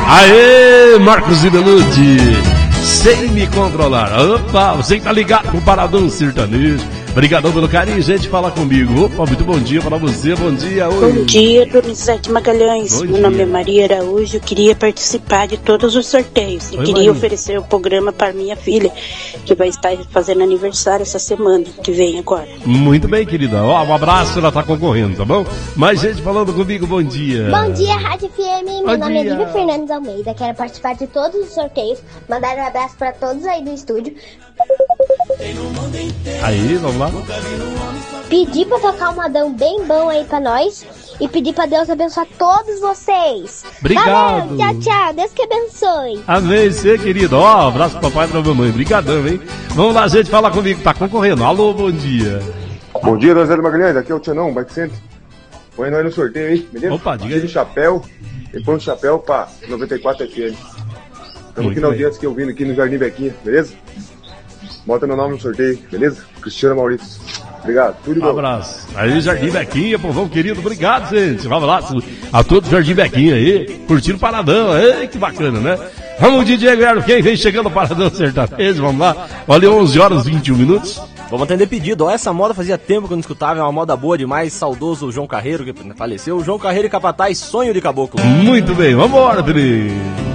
Aê, Marcos Ibelucci, sem me controlar. Opa, você que tá ligado com o Paradão Sertanejo. Obrigadão pelo carinho, gente, fala comigo. Opa, muito bom dia para você, bom dia. Oi. Bom dia, Donizete Magalhães. Meu nome é Maria Araújo, eu queria participar de todos os sorteios. E queria oferecer o programa para minha filha, que vai estar fazendo aniversário essa semana, que vem agora. Muito bem, querida. Ó, um abraço, ela tá concorrendo, tá bom? Mais gente falando comigo, bom dia. Bom dia, Rádio FM. Meu nome é Lívia Fernandes Almeida, quero participar de todos os sorteios. Mandar um abraço para todos aí do estúdio. Aí, vamos lá. Pedir pra tocar um modão bem bom aí pra nós. E pedir pra Deus abençoar todos vocês. Obrigado. Valeu, tchau, tchau. Deus que abençoe. Amém, você, querido. Ó, abraço pro papai e pra mamãe. Obrigadão, hein? Vamos lá, gente, fala comigo. Tá concorrendo. Alô, bom dia. Bom dia, Donizete Magalhães. Aqui é o Tianão, Bike Center. Põe nós no sorteio aí, beleza? Opa, diga aí. De chapéu. E põe um chapéu pra 94 FM. Estamos aqui na audiência que eu vindo aqui no Jardim Bequinha, beleza? Bota meu nome no sorteio, beleza? Cristiano Maurício. Obrigado, tudo bom. Um abraço. Aí, Jardim Bequinha, povão querido, obrigado, gente. Vamos lá, a todo Jardim Bequinha aí, curtindo o Paradão. Ei, que bacana, né? Vamos, DJ Guilherme, quem vem chegando no Paradão Sertanejo, vamos lá. Olha, 11 horas e 21 minutos. Vamos atender pedido, ó, essa moda fazia tempo que eu não escutava, é uma moda boa demais, saudoso João Carreiro, que faleceu. João Carreiro e Capataz, Sonho de Caboclo. Muito bem, vambora, Felipe.